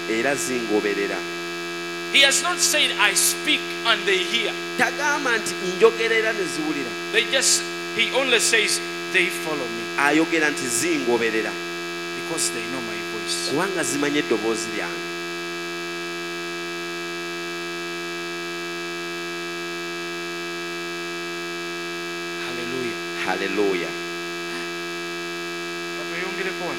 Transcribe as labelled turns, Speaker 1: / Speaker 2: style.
Speaker 1: era zingoberera.
Speaker 2: He has not said, I speak and they hear.
Speaker 1: Tagamba nti njogerera ne ziwulira.
Speaker 2: He only says, they follow me.
Speaker 1: Ayogera nti zingoberera.
Speaker 2: Because they know my voice.
Speaker 1: Kubanga zimanye eddoboozi lyange.
Speaker 2: Hallelujah.
Speaker 1: Hallelujah.